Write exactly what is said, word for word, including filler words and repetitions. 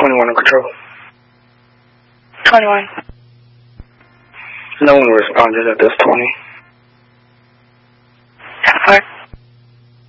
twenty-one in control. twenty-one. No one responded at this twenty.